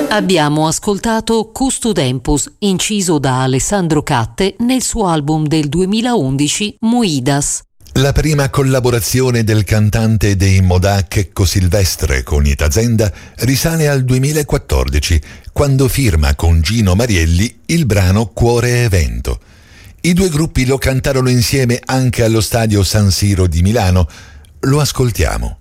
Abbiamo ascoltato Custo Tempus, inciso da Alessandro Catte nel suo album del 2011 Moidas. La prima collaborazione del cantante dei Modà Checco Silvestre con Itazenda risale al 2014, quando firma con Gino Marielli il brano Cuore e Vento. I due gruppi lo cantarono insieme anche allo stadio San Siro di Milano. Lo ascoltiamo.